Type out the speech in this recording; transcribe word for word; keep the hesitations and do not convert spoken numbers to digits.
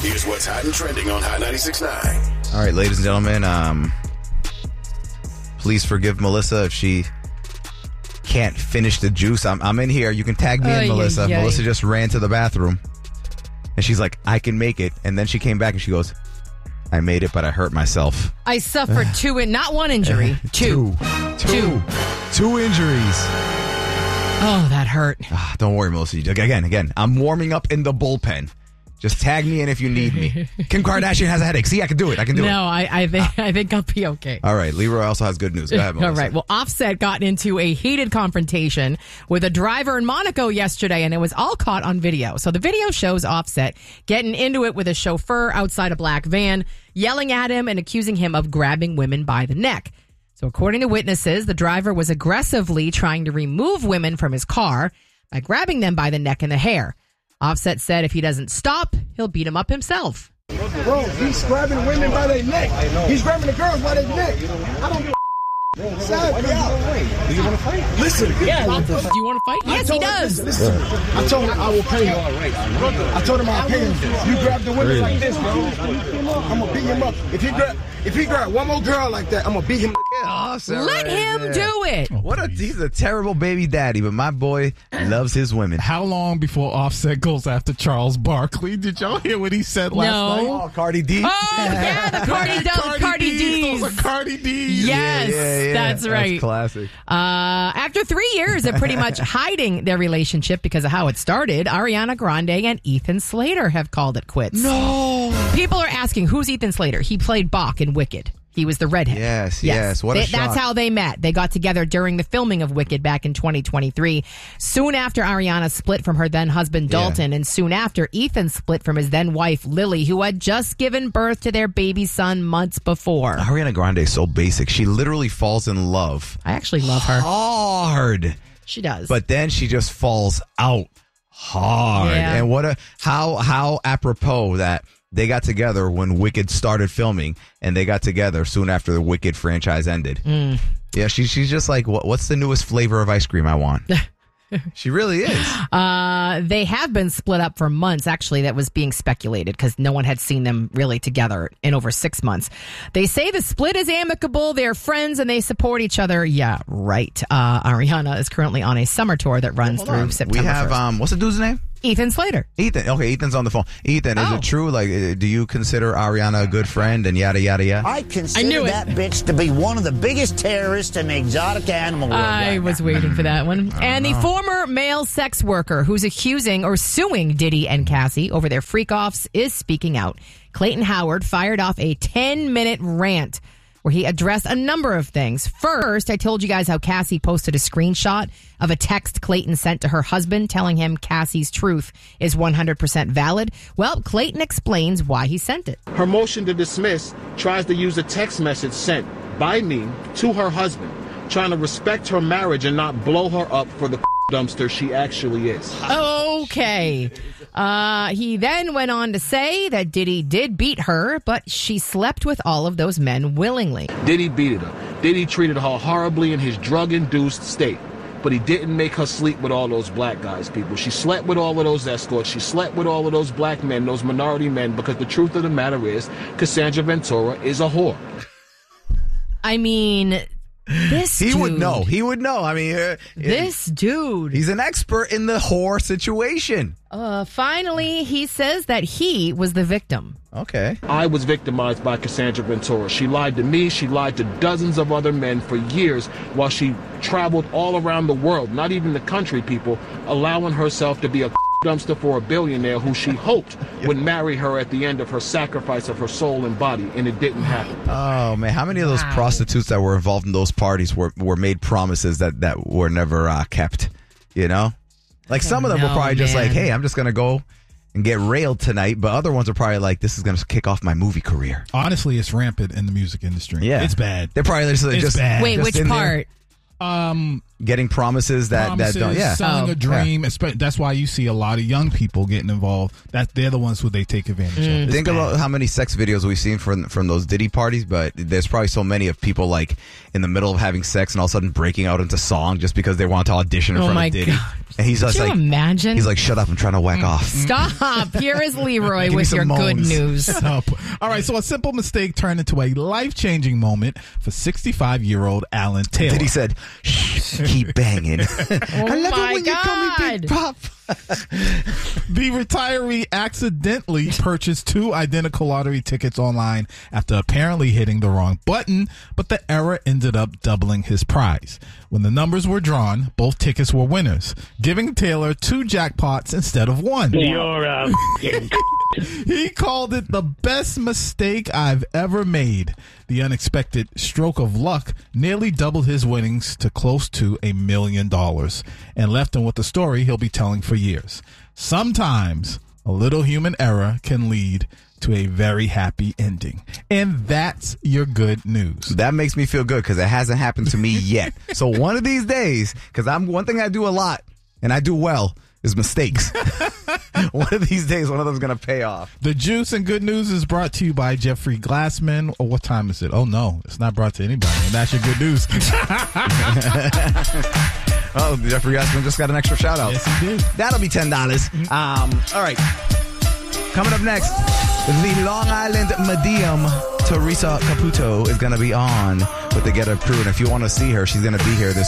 Here's what's hot and trending on Hot ninety-six point nine. All right, ladies and gentlemen, um, please forgive Melissa if she can't finish the juice. I'm, I'm in here. You can tag me Oy, in, Melissa. oy, oy. Melissa just ran to the bathroom, and she's like, I can make it. And then she came back, and she goes, I made it, but I hurt myself. I suffered two, in, not one injury, two. Two. Two. Two injuries. Oh, that hurt. Ah, don't worry, Melissa. Again, again, I'm warming up in the bullpen. Just tag me in if you need me. Kim Kardashian has a headache. See, I can do it. I can do no, it. No, I, I think I think I'll be okay. All right. Leroy also has good news. Go ahead, Melissa. All right. Well, Offset got into a heated confrontation with a driver in Monaco yesterday, and it was all caught on video. So the video shows Offset getting into it with a chauffeur outside a black van, yelling at him and accusing him of grabbing women by the neck. So according to witnesses, the driver was aggressively trying to remove women from his car by grabbing them by the neck and the hair. Offset said if he doesn't stop, he'll beat him up himself. Bro, he's grabbing women by their neck. He's grabbing the girls by their neck. I don't give a Sad, do you want to fight? Listen. Yeah. Do you want to fight? Yes, he does. Him, listen, I told him I will pay him. I told him I'll pay him. You grab the women like this, bro. I'm going to beat him up. If he grab, if he grab one more girl like that, I'm going to beat him up. Awesome. Let right him there. do it. What a he's a terrible baby daddy, but my boy loves his women. How long before Offset goes after Charles Barkley? Did y'all hear what he said last No. night? Oh, Cardi D. Oh, yeah, the Cardi, Cardi, Cardi D's. Those are Cardi D's. Yes, Yeah, yeah, yeah. that's right. That's classic. Uh, after three years of pretty much hiding their relationship because of how it started, Ariana Grande and Ethan Slater have called it quits. No. People are asking, who's Ethan Slater? He played Bach in Wicked. He was the redhead. Yes, yes. What a They- shock. That's how they met. They got together during the filming of Wicked back in twenty twenty-three. Soon after Ariana split from her then husband Dalton, Yeah. and soon after Ethan split from his then wife Lily, who had just given birth to their baby son months before. Ariana Grande is so basic. She literally falls in love I actually love her. hard, She does. but then she just falls out hard. Yeah. And what a how how apropos that they got together when Wicked started filming, and they got together soon after the Wicked franchise ended. Mm. Yeah, she, she's just like, what, what's the newest flavor of ice cream I want? She really is. Uh, they have been split up for months, actually. That was being speculated because no one had seen them really together in over six months. They say the split is amicable. They're friends and they support each other. Yeah, right. Uh, Ariana is currently on a summer tour that runs Hold through on. September We have, first. um, what's the dude's name? Ethan Slater. Ethan. Okay, Ethan's on the phone. Ethan, is Oh. it true? Like, uh, do you consider Ariana a good friend and yada, yada, yada? I consider knew it. that bitch to be one of the biggest terrorists in the exotic animal world. I right was now. waiting for that one. And the former male sex worker who's accusing or suing Diddy and Cassie over their freak-offs is speaking out. Clayton Howard fired off a ten-minute rant where he addressed a number of things. First, I told you guys how Cassie posted a screenshot of a text Clayton sent to her husband telling him Cassie's truth is one hundred percent valid. Well, Clayton explains why he sent it. Her motion to dismiss tries to use a text message sent by me to her husband, trying to respect her marriage and not blow her up for the dumpster she actually is. Okay. Uh, he then went on to say that Diddy did beat her, but she slept with all of those men willingly. Diddy beated her. Diddy treated her horribly in his drug-induced state. But he didn't make her sleep with all those black guys, people. She slept with all of those escorts. She slept with all of those black men, those minority men, because the truth of the matter is Cassandra Ventura is a whore. I mean, this He dude. would know. He would know. I mean, uh, This dude. he's an expert in the whore situation. Uh, finally, he says that he was the victim. Okay. I was victimized by Cassandra Ventura. She lied to me. She lied to dozens of other men for years while she traveled all around the world, not even the country, people, allowing herself to be a dumpster for a billionaire who she hoped would marry her at the end of her sacrifice of her soul and body, and it didn't happen. Oh, man. How many of those Wow. prostitutes that were involved in those parties were, were made promises that, that were never uh, kept? You know? Like, some of them were know, probably just like, man. hey, I'm just going to go and get railed tonight. But other ones are probably like, this is going to kick off my movie career. Honestly, it's rampant in the music industry. Yeah. It's bad. They're probably just, It's just bad. Wait, just which in there. part? Um, Getting promises that, promises, that don't, yeah. selling Oh, a dream. Espe- That's why you see a lot of young people getting involved. That they're the ones who they take advantage of. It's Think bad. about how many sex videos we've seen from from those Diddy parties, but there's probably so many of people like in the middle of having sex and all of a sudden breaking out into song just because they want to audition in Oh front my of Diddy. God. And he's just Could you like, imagine? he's like, shut up, I'm trying to whack off. Stop. Here is Leroy Give me with some your good moans. news. Up. All right, so a simple mistake turned into a life-changing moment for sixty-five-year-old Alan Taylor. Diddy said, shh, keep banging. Oh I love my it when you call me Big God. Pop. The retiree accidentally purchased two identical lottery tickets online after apparently hitting the wrong button, but the error ended up doubling his prize. When the numbers were drawn, both tickets were winners, giving Taylor two jackpots instead of one. You're a He called it the best mistake I've ever made. The unexpected stroke of luck nearly doubled his winnings to close to a million dollars and left him with a story he'll be telling for years. Sometimes a little human error can lead to a very happy ending. And that's your good news. That makes me feel good because it hasn't happened to me yet. So one of these days, because I'm one thing I do a lot and I do well is mistakes. One of these days, one of them's going to pay off. The Juice and Good News is brought to you by Jeffrey Glassman. Or what time is it? Oh, no, it's not brought to anybody. And that's your good news. Oh, Jeffrey Glassman just got an extra shout out. Yes, he did. That'll be ten dollars. Um, all right. Coming up next, the Long Island Medium, Teresa Caputo, is going to be on with the Get Up crew. And if you want to see her, she's going to be here this